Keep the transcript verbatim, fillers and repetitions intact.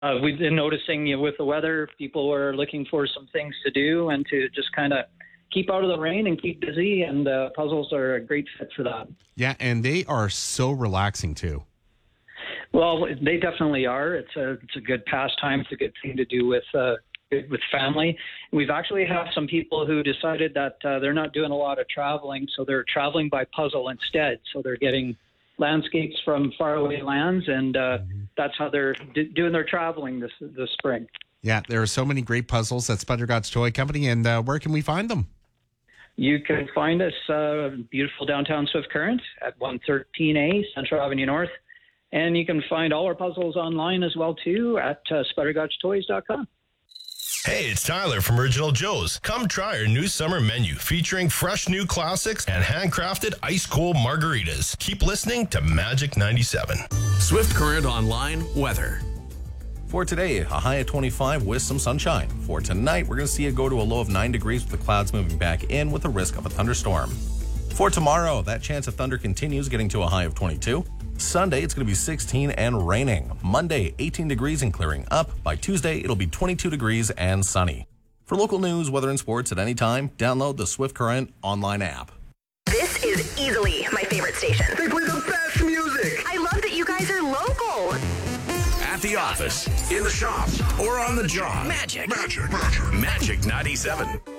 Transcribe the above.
Uh, we've been noticing, you know, with the weather, people are looking for some things to do and to just kind of keep out of the rain and keep busy, and uh, puzzles are a great fit for that. Yeah, and they are so relaxing too. Well, they definitely are. It's a it's a good pastime. It's a good thing to do with uh, with family. We've actually had some people who decided that uh, they're not doing a lot of traveling, so they're traveling by puzzle instead. So they're getting landscapes from faraway lands, and uh, that's how they're d- doing their traveling this this spring. Yeah, there are so many great puzzles at Spendergotts Toy Company, and uh, where can we find them? You can find us uh, beautiful downtown Swift Current at one thirteen A Central Avenue North. And you can find all our puzzles online as well, too, at uh, Spendergotts Toys dot com. Hey, it's Tyler from Original Joe's. Come try our new summer menu featuring fresh new classics and handcrafted ice-cold margaritas. Keep listening to Magic ninety-seven. Swift Current Online weather. For today, a high of twenty-five with some sunshine. For tonight, we're going to see it go to a low of nine degrees with the clouds moving back in with a risk of a thunderstorm. For tomorrow, that chance of thunder continues, getting to a high of twenty-two. Sunday, it's going to be sixteen and raining. Monday, eighteen degrees and clearing up. By Tuesday, it'll be twenty-two degrees and sunny. For local news, weather, and sports at any time, download the Swift Current online app. This is easily my favorite station. They play the best music. I love that you guys are local. At the office, in the shop, or on the job. Magic. Magic. Magic. Magic ninety-seven.